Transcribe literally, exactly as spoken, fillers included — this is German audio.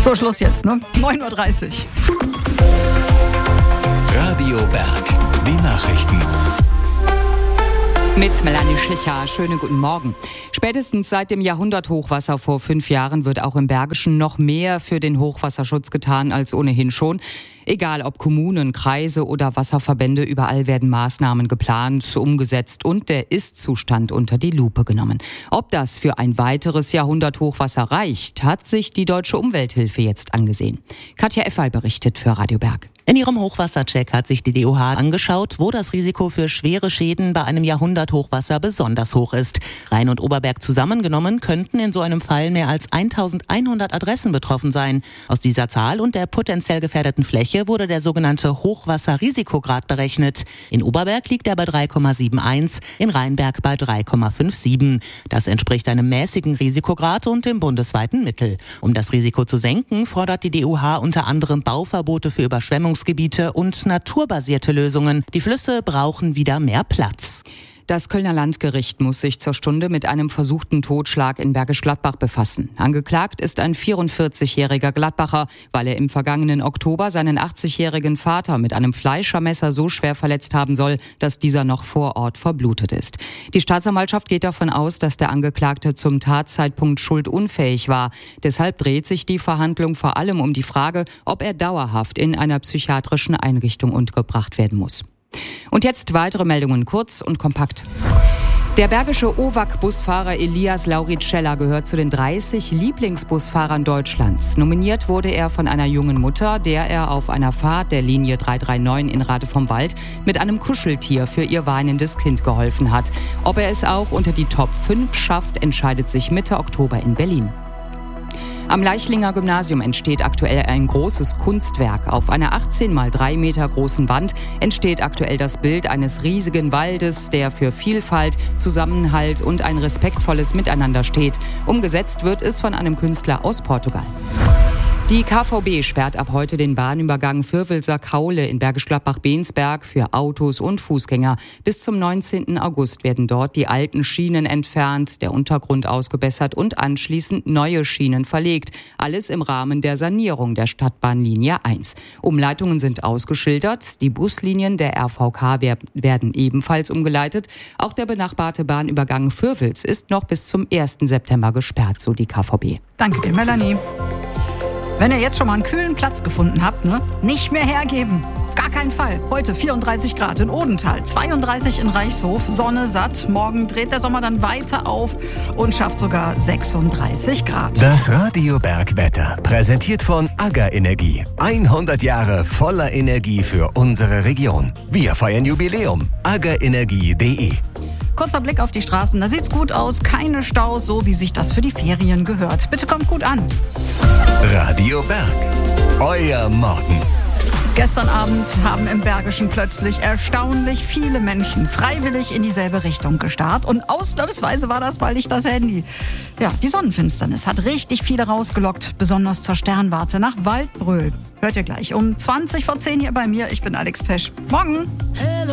So, Schluss jetzt, ne? neun Uhr dreißig. Radio Berg, die Nachrichten. Mit Melanie Schlicher. Schönen guten Morgen. Spätestens seit dem Jahrhunderthochwasser vor fünf Jahren wird auch im Bergischen noch mehr für den Hochwasserschutz getan als ohnehin schon. Egal ob Kommunen, Kreise oder Wasserverbände, überall werden Maßnahmen geplant, umgesetzt und der Ist-Zustand unter die Lupe genommen. Ob das für ein weiteres Jahrhunderthochwasser reicht, hat sich die Deutsche Umwelthilfe jetzt angesehen. Katja Effay berichtet für Radio Berg. In ihrem Hochwassercheck hat sich die D O H angeschaut, wo das Risiko für schwere Schäden bei einem Jahrhunderthochwasser besonders hoch ist. Rhein und Oberberg zusammengenommen könnten in so einem Fall mehr als eintausendeinhundert Adressen betroffen sein. Aus dieser Zahl und der potenziell gefährdeten Fläche wurde der sogenannte Hochwasserrisikograd berechnet. In Oberberg liegt er bei drei Komma einundsiebzig, in Rheinberg bei drei Komma siebenundfünfzig. Das entspricht einem mäßigen Risikograd und dem bundesweiten Mittel. Um das Risiko zu senken, fordert die D O H unter anderem Bauverbote für Überschwemmungsgebiete und naturbasierte Lösungen. Die Flüsse brauchen wieder mehr Platz. Das Kölner Landgericht muss sich zur Stunde mit einem versuchten Totschlag in Bergisch Gladbach befassen. Angeklagt ist ein vierundvierzigjähriger Gladbacher, weil er im vergangenen Oktober seinen achtzigjährigen Vater mit einem Fleischermesser so schwer verletzt haben soll, dass dieser noch vor Ort verblutet ist. Die Staatsanwaltschaft geht davon aus, dass der Angeklagte zum Tatzeitpunkt schuldunfähig war. Deshalb dreht sich die Verhandlung vor allem um die Frage, ob er dauerhaft in einer psychiatrischen Einrichtung untergebracht werden muss. Und jetzt weitere Meldungen, kurz und kompakt. Der bergische O W A C-Busfahrer Elias Lauritschella gehört zu den dreißig Lieblingsbusfahrern Deutschlands. Nominiert wurde er von einer jungen Mutter, der er auf einer Fahrt der Linie drei drei neun in Rade vom Wald mit einem Kuscheltier für ihr weinendes Kind geholfen hat. Ob er es auch unter die Top fünf schafft, entscheidet sich Mitte Oktober in Berlin. Am Leichlinger Gymnasium entsteht aktuell ein großes Kunstwerk. Auf einer achtzehn mal drei Meter großen Wand entsteht aktuell das Bild eines riesigen Waldes, der für Vielfalt, Zusammenhalt und ein respektvolles Miteinander steht. Umgesetzt wird es von einem Künstler aus Portugal. Die K V B sperrt ab heute den Bahnübergang Vürwelser-Kaule in Bergisch Gladbach-Bensberg für Autos und Fußgänger. Bis zum neunzehnten August werden dort die alten Schienen entfernt, der Untergrund ausgebessert und anschließend neue Schienen verlegt. Alles im Rahmen der Sanierung der Stadtbahnlinie eins. Umleitungen sind ausgeschildert. Die Buslinien der R V K werden ebenfalls umgeleitet. Auch der benachbarte Bahnübergang Vürwels ist noch bis zum ersten September gesperrt, so die K V B. Danke dir, Melanie. Wenn ihr jetzt schon mal einen kühlen Platz gefunden habt, ne, nicht mehr hergeben. Auf gar keinen Fall. Heute vierunddreißig Grad in Odenthal, zweiunddreißig in Reichshof, Sonne satt. Morgen dreht der Sommer dann weiter auf und schafft sogar sechsunddreißig Grad. Das Radio Berg Wetter, präsentiert von AGA Energie. hundert Jahre voller Energie für unsere Region. Wir feiern Jubiläum. aga energie punkt de. Kurzer Blick auf die Straßen, da sieht's gut aus. Keine Staus, so wie sich das für die Ferien gehört. Bitte kommt gut an. Radio Berg, euer Morgen. Gestern Abend haben im Bergischen plötzlich erstaunlich viele Menschen freiwillig in dieselbe Richtung gestarrt. Und ausnahmsweise war das mal nicht das Handy. Ja, die Sonnenfinsternis hat richtig viele rausgelockt, besonders zur Sternwarte nach Waldbröl. Hört ihr gleich um zwanzig vor zehn hier bei mir. Ich bin Alex Pesch. Morgen!